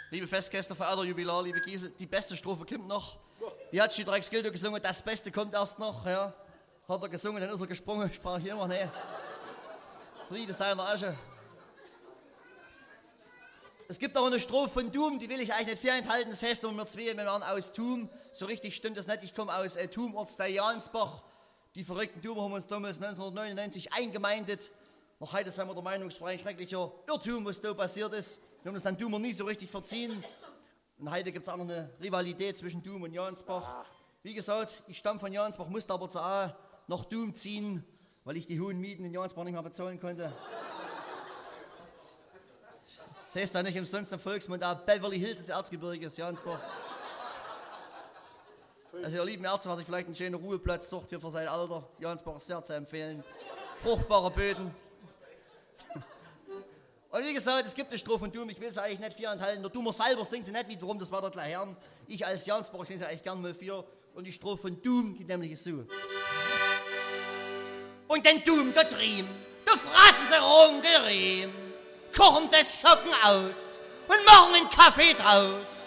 Liebe Festgäste, verehrter Jubilar, liebe Giesel, die beste Strophe kommt noch. Die hat Drecksgildo gesungen, das Beste kommt erst noch. Ja. Hat er gesungen, dann ist er gesprungen, sprach ich immer, nee. Friede seiner Asche. Es gibt auch eine Strophe von Doom, die will ich eigentlich nicht vorenthalten. Das heißt, wir zwei, wir werden aus Thum. So richtig stimmt das nicht. Ich komme aus Thum, Ortsteil Jansbach. Die verrückten Thumer haben uns damals 1999 eingemeindet. Noch heute sind wir der Meinung, es war ein schrecklicher Irrtum, was da passiert ist. Wir haben das dann Thumer nie so richtig verziehen. Und heute gibt es auch noch eine Rivalität zwischen Thum und Jansbach. Wie gesagt, ich stamme von Jansbach, musste aber zur A nach Thum ziehen, weil ich die hohen Mieten in Jansbach nicht mehr bezahlen konnte. Das heißt da nicht umsonst im Volksmund, Beverly Hills des Erzgebirges, Jansbach. Also ihr lieben Ärzte, hatte ich vielleicht einen schönen Ruheplatz sucht hier für sein Alter. Jansbach ist sehr zu empfehlen. Fruchtbare Böden. Und wie gesagt, es gibt eine Strophe von Doom, ich will es eigentlich nicht vorenthalten. Der Doomer selber singt sie nicht wiederum, das war der gleich Herrn. Ich als Jansbach singe sie eigentlich gern mal für. Und die Strophe von Doom geht nämlich so. Und den Doom, der Dream, da fraßen sie rum, der Riem, kochen das Socken aus und machen einen Kaffee draus.